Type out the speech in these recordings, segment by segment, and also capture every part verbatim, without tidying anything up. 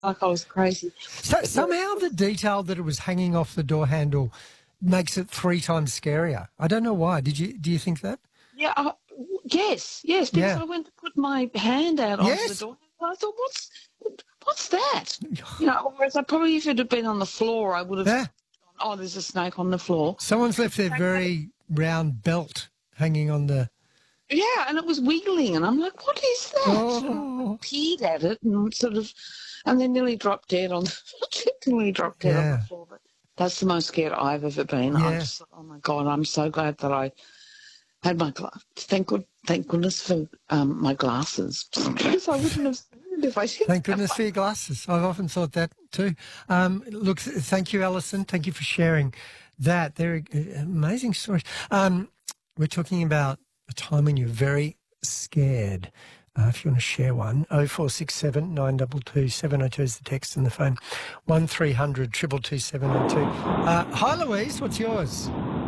like I was crazy. So, somehow the detail that it was hanging off the door handle makes it three times scarier. I don't know why. Did you? Do you think that? Yeah, I, yes, yes, because Yeah. I went to put my hand out onto the Yes. door. And I thought, what's what's that? You know, whereas I probably, if it had been on the floor, I would have Yeah. gone, oh, there's a snake on the floor. Someone's left their very round belt hanging on the... Yeah, and it was wiggling, and I'm like, what is that? Oh. I peered at it and sort of, and then nearly dropped dead on, nearly dropped dead Yeah. on the floor. But that's the most scared I've ever been. Yeah. I'm just, oh my God, I'm so glad that I had my glass. Thank good, thank goodness for um, my glasses, because I wouldn't have seen it if I didn't. Thank goodness for your glasses. I've often thought that too. Um, look, th- thank you, Alison. Thank you for sharing that. They're uh, amazing stories. Um, we're talking about a time when you're very scared. Uh, if you want to share one, oh four six seven, nine two two, seven oh two is the text and the phone, one three hundred, two two two, seven oh two. Uh, hi, Louise. What's yours?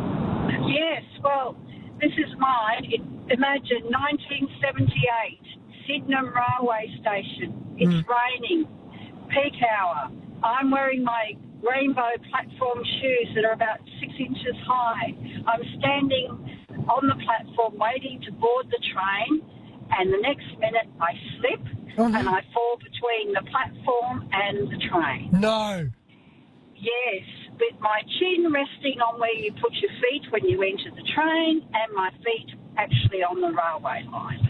Yes, well, this is mine. It, imagine nineteen seventy-eight, Sydenham Railway Station. It's Mm. raining, peak hour. I'm wearing my rainbow platform shoes that are about six inches high. I'm standing on the platform waiting to board the train, and the next minute I slip Oh, no. and I fall between the platform and the train. No. Yes, with my chin resting on where you put your feet when you enter the train, and my feet actually on the railway line.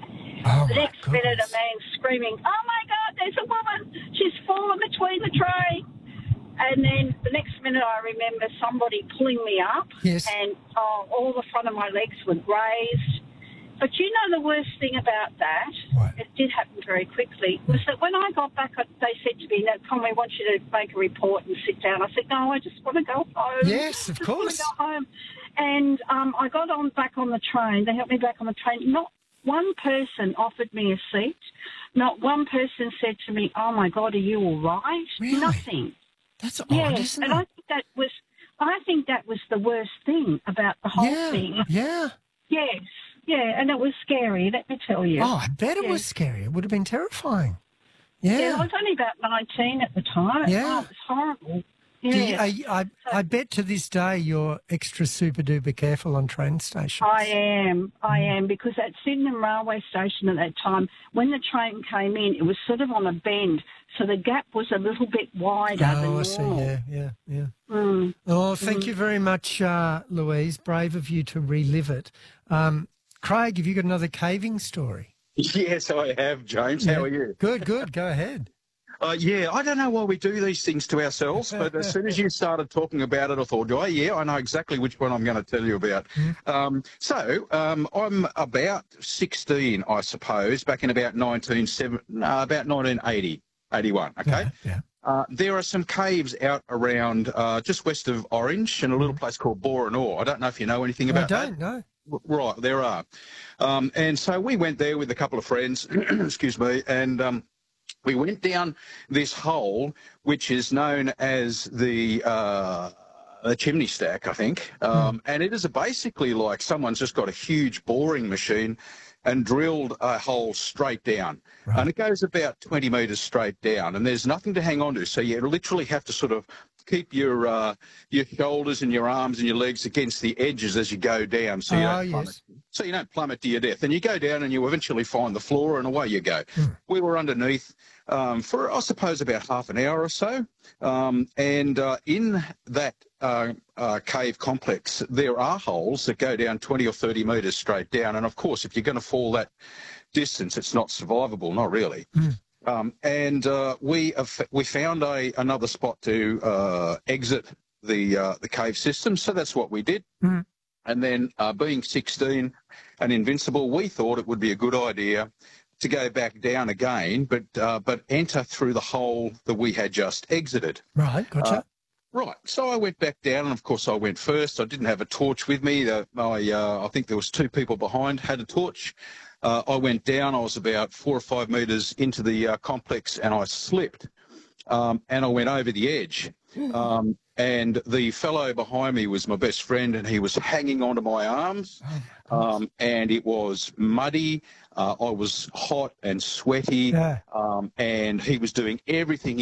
Oh, The my next minute, a goodness. man screaming, "Oh my God, there's a woman! She's fallen between the train!" And then the next minute, I remember somebody pulling me up, Yes. and oh, all the front of my legs were grazed. But you know the worst thing about that, What? it did happen very quickly, was that when I got back, they said to me, "No, come, we want you to make a report and sit down." I said, "No, I just want to go home." Yes, of just want course. to go home. And um, I got on back on the train. They helped me back on the train. Not one person offered me a seat. Not one person said to me, "Oh my God, are you all right?" Really? Nothing. That's odd, Yes, isn't and it? I think that was, I think that was the worst thing about the whole yeah. thing. Yeah. Yes, yeah, and it was scary. Let me tell you. Oh, I bet it Yeah. was scary. It would have been terrifying. Yeah. Yeah, I was only about nineteen at the time. Yeah. Oh, it was horrible. Do you- Yeah. I, I, I bet to this day you're extra super duper careful on train stations. I am, I Mm. am, because at Sydenham Railway Station at that time, when the train came in, it was sort of on a bend, so the gap was a little bit wider than Oh, I normal. see. Yeah, yeah, yeah. Mm. Oh, thank you very much, uh, Louise. Brave of you to relive it. Um, Craig, have you got another caving story? Yes, I have, James. How are you? Good, good. Go ahead. Uh, yeah, I don't know why we do these things to ourselves, but as soon as you started talking about it, I thought, oh, yeah, I know exactly which one I'm going to tell you about. Um, so um, I'm about sixteen, I suppose, back in about nineteen seventy, no, about nineteen eighty, eighty-one, okay? Yeah. Uh, there are some caves out around uh, just west of Orange in a little place called Boranor. I don't know if you know anything I about that. don't know. Right, there are. Um, and so we went there with a couple of friends, excuse me, and um, we went down this hole, which is known as the, uh, the chimney stack, I think. Um, mm. And it is a basically like someone's just got a huge boring machine and drilled a hole straight down. Right. And it goes about twenty metres straight down, and there's nothing to hang on to. So you literally have to sort of keep your uh, your shoulders and your arms and your legs against the edges as you go down, so you Oh, don't plummet. yes. So you don't plummet to your death. And you go down and you eventually find the floor, and away you go. Mm. We were underneath um, for, I suppose, about half an hour or so. Um, and uh, in that uh, uh, cave complex, there are holes that go down twenty or thirty metres straight down. And, of course, if you're going to fall that distance, it's not survivable, not really. Mm. Um, and uh, we have, we found a another spot to uh, exit the uh, the cave system, so that's what we did. Mm. And then, uh, being sixteen and invincible, we thought it would be a good idea to go back down again, but uh, but enter through the hole that we had just exited. Right, gotcha. Uh, right, so I went back down, and of course I went first. I didn't have a torch with me. Uh, I uh, I think there was two people behind had a torch. Uh, I went down. I was about four or five metres into the uh, complex, and I slipped, um, and I went over the edge. Um, and the fellow behind me was my best friend, and he was hanging onto my arms, um, and it was muddy. Uh, I was hot and sweaty, Yeah. um, and he was doing everything